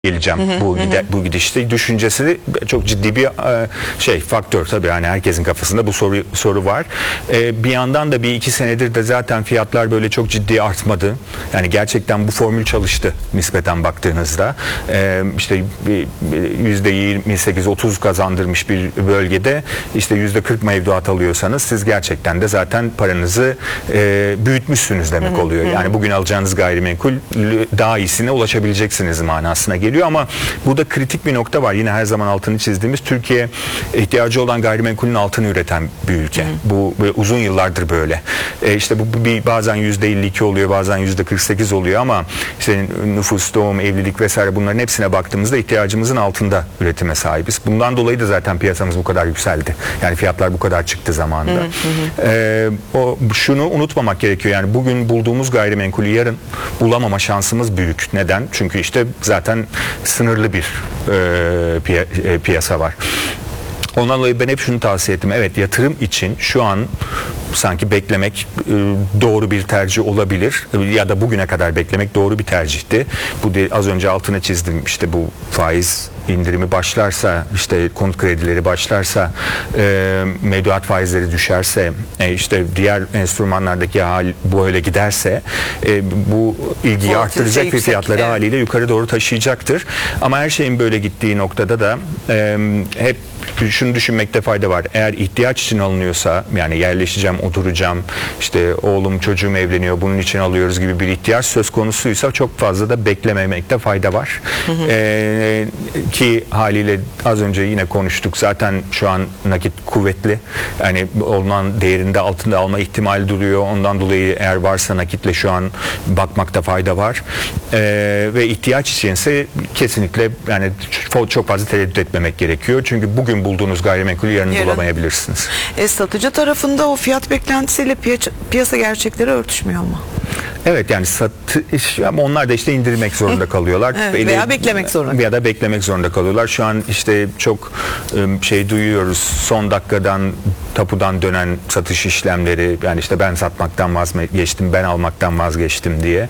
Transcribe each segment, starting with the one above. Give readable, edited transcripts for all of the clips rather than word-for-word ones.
geleceğim bu gidişte düşüncesi çok ciddi bir faktör tabii, yani herkesin kafasında bu soru var. Bir yandan da bir iki senedir de zaten fiyatlar böyle çok ciddi artmadı. Yani gerçekten bu formül çalıştı nispeten baktığınızda. İşte %28-30 kazandırmış bir bölgede işte %40 mevduat alıyorsanız siz gerçekten de zaten paranızı büyütmüşsünüz demek oluyor. Yani bugün alacağınız gayrimenkul daha iyisine ulaşabileceksiniz manasına geliyor. Ama burada kritik bir nokta var. Yine her zaman altını çizdiğimiz, Türkiye ihtiyacı olan gayrimenkulün altını üreten bir ülke. Bu uzun yıllardır böyle. İşte bu bazen %52 oluyor, bazen %48 oluyor ama işte nüfus, doğum, evlilik vesaire, bunların hepsine baktığımızda ihtiyacımızın altında üretime sahibiz. Bundan dolayı da zaten piyasamız bu kadar yükseldi. Yani fiyatlar bu kadar çıktı zamanında. Şunu unutmamak gerekiyor. Yani bugün bulduğumuz gayrimenkulü yarın bulamama şansımız büyük. Neden? Çünkü işte zaten sınırlı bir piyasa var. Ondan dolayı ben hep şunu tavsiye ettim. Evet, yatırım için şu an sanki beklemek doğru bir tercih olabilir. Ya da bugüne kadar beklemek doğru bir tercihti. Bu az önce altını çizdim. İşte bu faiz indirimi başlarsa, işte konut kredileri başlarsa, mevduat faizleri düşerse, işte diğer enstrümanlardaki hal böyle giderse bu ilgiyi arttıracak ve fiyatları haliyle yukarı doğru taşıyacaktır. Ama her şeyin böyle gittiği noktada da hep şunu düşünmekte fayda var. Eğer ihtiyaç için alınıyorsa, yani yerleşeceğim, oturacağım, işte oğlum çocuğum evleniyor, bunun için alıyoruz gibi bir ihtiyaç söz konusuysa çok fazla da beklememekte fayda var. Ki haliyle az önce yine konuştuk, zaten şu an nakit kuvvetli, yani olunan değerinde altında alma ihtimali duruyor. Ondan dolayı eğer varsa nakitle şu an bakmakta fayda var. Ve ihtiyaç içinse kesinlikle yani çok fazla tereddüt etmemek gerekiyor. Çünkü bugün bulduğunuz gayrimenkulü yarın bulamayabilirsiniz. Satıcı tarafında o fiyat beklentisiyle piyasa gerçekleri örtüşmüyor mu? Evet, yani ama onlar da işte indirmek zorunda kalıyorlar. Evet, veya beklemek zorunda. Ya da beklemek zorunda kalıyorlar. Şu an işte çok duyuyoruz, son dakikadan tapudan dönen satış işlemleri, yani işte ben satmaktan vazgeçtim, ben almaktan vazgeçtim diye.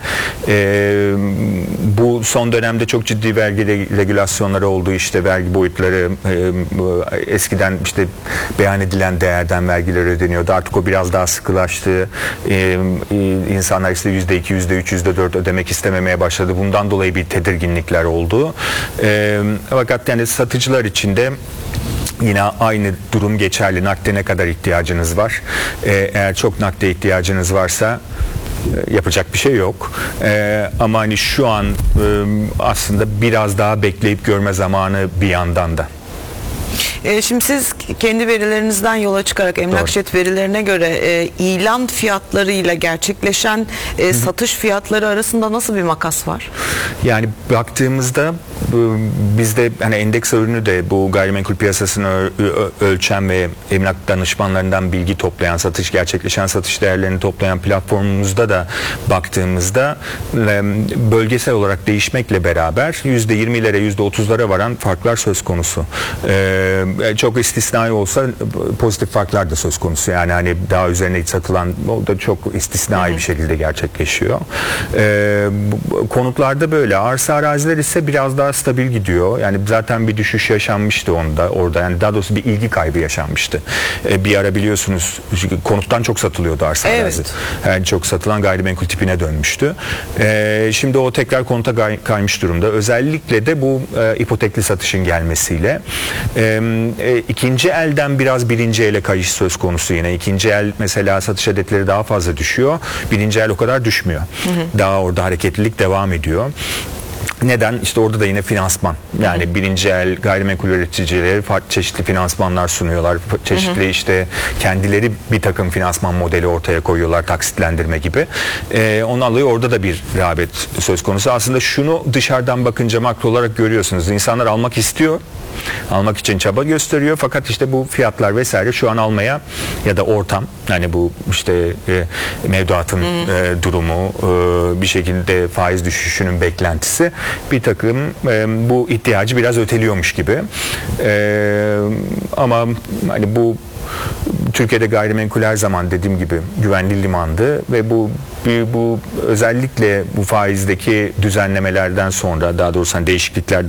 Bu son dönemde çok ciddi vergi regülasyonları oldu. İşte vergi boyutları eskiden işte beyan edilen değerden vergiler ödeniyordu. Artık o biraz daha sıkılaştı. İnsanlar işte %2, %3, %4 ödemek istememeye başladı. Bundan dolayı bir tedirginlikler oldu. Fakat yani satıcılar için de yine aynı durum geçerli. Nakde ne kadar ihtiyacınız var? Eğer çok nakde ihtiyacınız varsa yapacak bir şey yok. Ama hani şu an aslında biraz daha bekleyip görme zamanı bir yandan da. Şimdi siz kendi verilerinizden yola çıkarak Emlakşet verilerine göre ilan fiyatlarıyla gerçekleşen satış fiyatları arasında nasıl bir makas var? Yani baktığımızda bizde hani endeks ürünü de bu gayrimenkul piyasasını ölçen ve emlak danışmanlarından bilgi toplayan, gerçekleşen satış değerlerini toplayan platformumuzda da baktığımızda bölgesel olarak değişmekle beraber %20'lere %30'lara varan farklar söz konusu. Çok istisnai olsa pozitif farklar da söz konusu. Yani hani daha üzerine satılan, o da çok istisnai bir şekilde gerçekleşiyor. Konutlarda böyle. Arsa araziler ise biraz daha stabil gidiyor. Yani zaten bir düşüş yaşanmıştı orada. Yani daha doğrusu bir ilgi kaybı yaşanmıştı. Bir ara biliyorsunuz konuttan çok satılıyordu arsa arazi. Yani çok satılan gayrimenkul tipine dönmüştü. Şimdi o tekrar konuta kaymış durumda. Özellikle de bu ipotekli satışın gelmesiyle ikinci elden biraz birinci ele kayış söz konusu yine. İkinci el mesela satış adetleri daha fazla düşüyor. Birinci el o kadar düşmüyor. Daha orada hareketlilik devam ediyor. Neden? İşte orada da yine finansman. Yani birinci el gayrimenkul üreticileri farklı çeşitli finansmanlar sunuyorlar. Çeşitli işte kendileri bir takım finansman modeli ortaya koyuyorlar, taksitlendirme gibi. Ondan dolayı orada da bir rağbet söz konusu. Aslında şunu dışarıdan bakınca makro olarak görüyorsunuz. İnsanlar almak istiyor. Almak için çaba gösteriyor. Fakat işte bu fiyatlar vesaire şu an almaya ya da ortam, yani bu işte mevduatın durumu, bir şekilde faiz düşüşünün beklentisi bir takım bu ihtiyacı biraz öteliyormuş gibi. Ama hani bu Türkiye'de gayrimenkul her zaman dediğim gibi güvenli limandı ve bu özellikle bu faizdeki düzenlemelerden sonra, daha doğrusu hani değişikliklerden